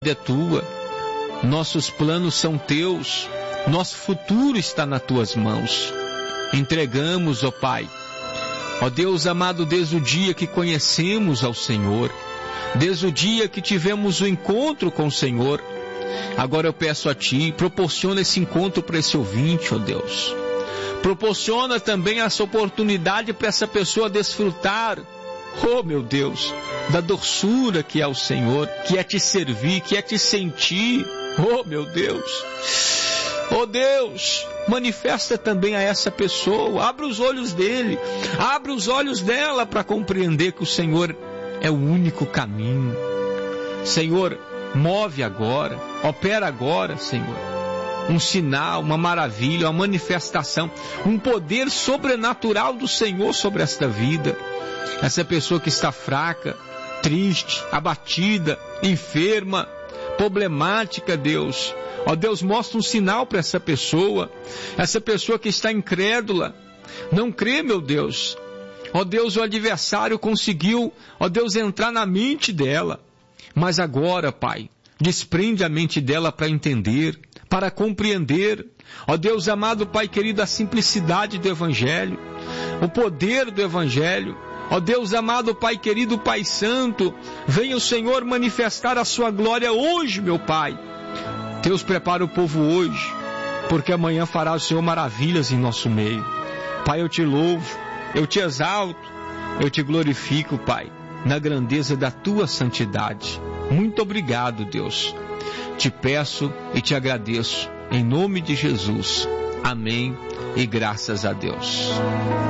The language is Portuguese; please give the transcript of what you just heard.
é tua, nossos planos são teus, nosso futuro está nas tuas mãos. Entregamos, ó Pai, ó Deus amado, desde o dia que conhecemos ao Senhor, desde o dia que tivemos o encontro com o Senhor. Agora eu peço a Ti, proporciona esse encontro para esse ouvinte, ó Deus. Proporciona também essa oportunidade para essa pessoa desfrutar, oh meu Deus, da doçura que é o Senhor, que é Te servir, que é Te sentir, oh meu Deus. Oh Deus, manifesta também a essa pessoa, abre os olhos dele, abre os olhos dela para compreender que o Senhor é o único caminho. Senhor, move agora, opera agora, Senhor. Um sinal, uma maravilha, uma manifestação, um poder sobrenatural do Senhor sobre esta vida. Essa pessoa que está fraca, triste, abatida, enferma, problemática, Deus. Ó Deus, mostra um sinal para essa pessoa que está incrédula, não crê, meu Deus. Ó Deus, o adversário conseguiu, ó Deus, entrar na mente dela. Mas agora, Pai, desprende a mente dela para entender, para compreender. Ó Deus amado, Pai querido, a simplicidade do Evangelho, o poder do Evangelho. Ó Deus amado, Pai querido, Pai santo, venha o Senhor manifestar a sua glória hoje, meu Pai. Deus, prepara o povo hoje, porque amanhã fará o Senhor maravilhas em nosso meio. Pai, eu Te louvo, eu Te exalto, eu Te glorifico, Pai, na grandeza da Tua santidade. Muito obrigado, Deus. Te peço e Te agradeço, em nome de Jesus. Amém e graças a Deus.